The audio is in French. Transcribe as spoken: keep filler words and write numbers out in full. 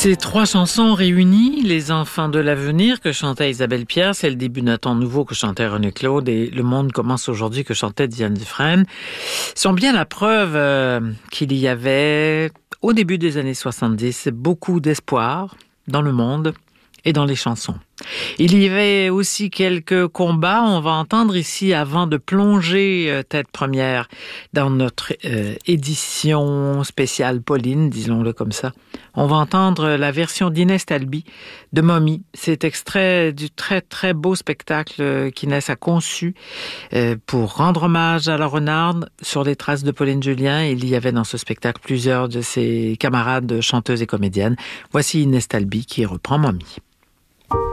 Ces trois chansons réunies, Les enfants de l'avenir que chantait Isabelle Pierre, c'est le début d'un temps nouveau que chantait René Claude et Le monde commence aujourd'hui que chantait Diane Dufresne, sont bien la preuve euh, qu'il y avait, au début des années soixante-dix, beaucoup d'espoir dans le monde et dans les chansons. Il y avait aussi quelques combats, on va entendre ici, avant de plonger euh, tête première dans notre euh, édition spéciale Pauline, disons-le comme ça. On va entendre la version d'Inès Talby de Momie. C'est extrait du très très beau spectacle qu'Inès a conçu euh, pour rendre hommage à la renarde sur les traces de Pauline Julien. Il y avait dans ce spectacle plusieurs de ses camarades chanteuses et comédiennes. Voici Inès Talby qui reprend Momie.